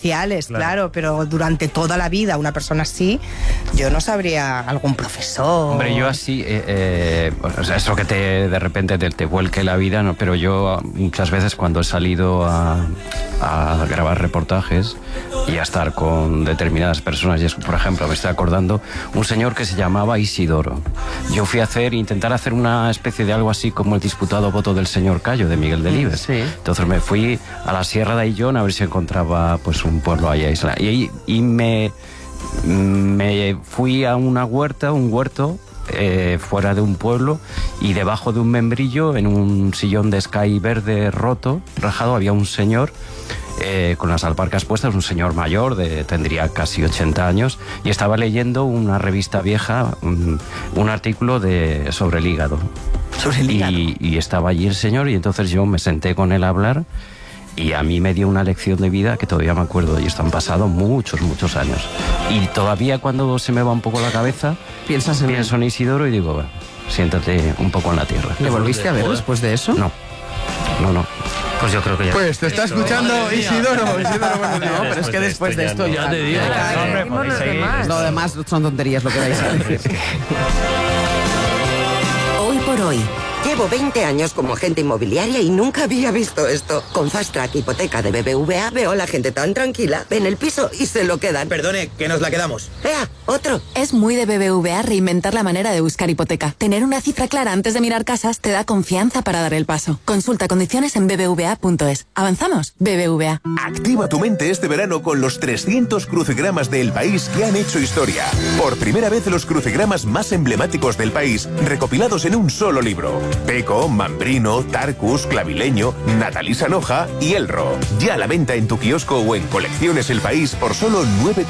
parciales, claro, pero durante toda la vida una persona así, yo no sabría, algún profesor. Hombre, yo así, o sea, eso que de repente te vuelque la vida, ¿no? Pero yo muchas veces cuando he salido a grabar reportajes y a estar con determinadas personas, y es, por ejemplo, me estoy acordando, un señor que se llamaba Isidoro. Yo fui a intentar hacer una especie de algo así como el disputado voto del señor Cayo, de Miguel Delibes. Sí. Entonces me fui a la Sierra de Aillón a ver si encontraba pues un pueblo ahí aislado. Y me fui a un huerto fuera de un pueblo, y debajo de un membrillo, en un sillón de sky verde rajado, había un señor con las alparcas puestas, un señor mayor, tendría casi 80 años, y estaba leyendo una revista vieja, un artículo sobre el hígado. Sobre el hígado. Y estaba allí el señor, y entonces yo me senté con él a hablar, y a mí me dio una lección de vida que todavía me acuerdo, y esto han pasado muchos años. Y todavía cuando se me va un poco la cabeza, pienso en Isidoro y digo, bueno, siéntate un poco en la tierra. ¿Le volviste a ver después de eso? No. Pues te está escuchando Isidoro. No, pero es que después de esto ya te digo. Lo demás son tonterías lo que vais a decir. Hoy por hoy. Llevo 20 años como agente inmobiliaria y nunca había visto esto. Con Fast Track Hipoteca de BBVA veo a la gente tan tranquila, ven el piso y se lo quedan. Perdone, que nos la quedamos. ¡Ea! ¡Otro! Es muy de BBVA reinventar la manera de buscar hipoteca. Tener una cifra clara antes de mirar casas te da confianza para dar el paso. Consulta condiciones en bbva.es. ¿Avanzamos? BBVA. Activa tu mente este verano con los 300 crucigramas del país que han hecho historia. Por primera vez los crucigramas más emblemáticos del país, recopilados en un solo libro. Peco, Mambrino, Tarcus, Clavileño, Natalí Sanoja y Elro. Ya a la venta en tu kiosco o en Colecciones El País por solo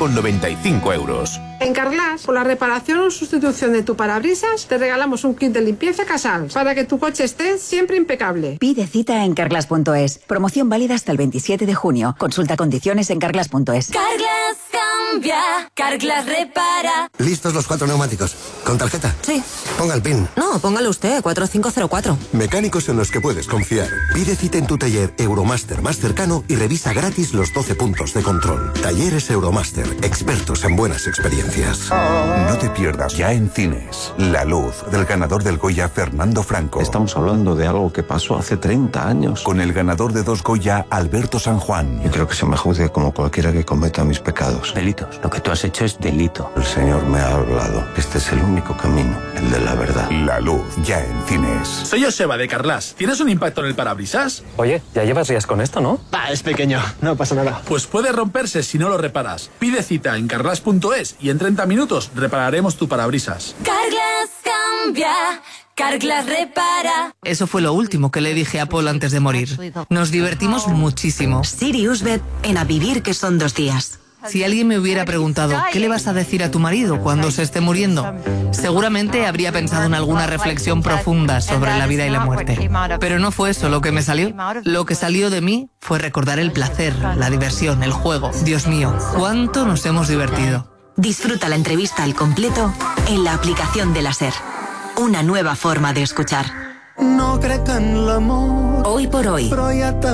9,95 €. En Carglass, por la reparación o sustitución de tu parabrisas, te regalamos un kit de limpieza Casal para que tu coche esté siempre impecable. Pide cita en Carglass.es. Promoción válida hasta el 27 de junio. Consulta condiciones en Carglass.es. Carglass cambia, Carglass repara. ¿Listos los 4 neumáticos? ¿Con tarjeta? Sí. Ponga el PIN. No, póngalo usted, 4504. Mecánicos en los que puedes confiar. Pide cita en tu taller Euromaster más cercano y revisa gratis los 12 puntos de control. Talleres Euromaster, expertos en buenas experiencias. No te pierdas ya en cines La Luz, del ganador del Goya Fernando Franco. Estamos hablando de algo que pasó hace 30 años. Con el ganador de 2 Goya, Alberto San Juan. Yo creo que se me juzgue como cualquiera que cometa mis pecados. Delitos. Lo que tú has hecho es delito. El Señor me ha hablado. Este es el único camino, el de la verdad. La Luz, ya en cines. Soy Joseba de Carglass. ¿Tienes un impacto en el parabrisas? Oye, ya llevas días con esto, ¿no? Es pequeño, no pasa nada. Pues puede romperse si no lo reparas. Pide cita en Carglass.es y en 30 minutos repararemos tu parabrisas. Carglass cambia, Carglass repara. Eso fue lo último que le dije a Paul antes de morir. Nos divertimos muchísimo. Siriusbet en A Vivir, que son 2 días. Si alguien me hubiera preguntado ¿qué le vas a decir a tu marido cuando se esté muriendo?, seguramente habría pensado en alguna reflexión profunda sobre la vida y la muerte. Pero no fue eso lo que me salió. Lo que salió de mí fue recordar el placer, la diversión, el juego. Dios mío, cuánto nos hemos divertido. Disfruta la entrevista al completo en la aplicación de la SER. Una nueva forma de escuchar. No crec en l'amor. Hoy por hoy.